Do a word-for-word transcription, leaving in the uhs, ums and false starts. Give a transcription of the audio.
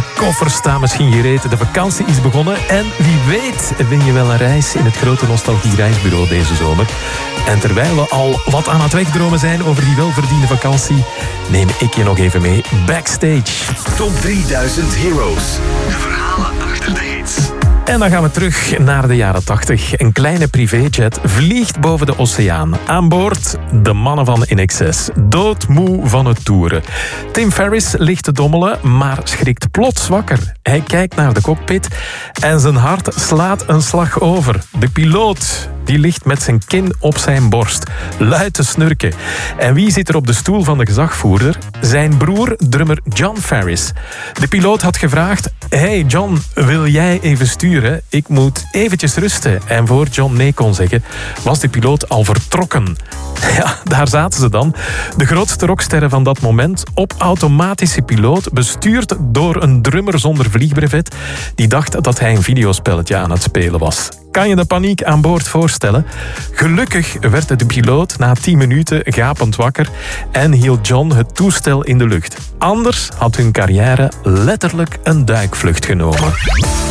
koffers staan misschien gereed, de vakantie is begonnen en wie weet win je wel een reis in het grote Nostalgie Reisbureau deze zomer. En terwijl we al wat aan het wegdromen zijn over die welverdiende vakantie, neem ik je nog even mee backstage. Top drieduizend Heroes. De verhalen achter de hits. En dan gaan we terug naar de jaren tachtig. Een kleine privéjet vliegt boven de oceaan. Aan boord de mannen van In Excess. Doodmoe van het toeren. Tim Ferriss ligt te dommelen, maar schrikt plots wakker. Hij kijkt naar de cockpit en zijn hart slaat een slag over. De piloot die ligt met zijn kin op zijn borst, luid te snurken. En wie zit er op de stoel van de gezagvoerder? Zijn broer, drummer John Ferriss. De piloot had gevraagd: hey John, wil jij even sturen? Ik moet eventjes rusten. En voor John nee kon zeggen, was de piloot al vertrokken. Ja, daar zaten ze dan. De grootste rocksterren van dat moment op automatische piloot, bestuurd door een drummer zonder vliegbrevet, die dacht dat hij een videospelletje aan het spelen was. Kan je de paniek aan boord voorstellen? Gelukkig werd de piloot na tien minuten gapend wakker en hield John het toestel in de lucht. Anders had hun carrière letterlijk een duikvlucht genomen.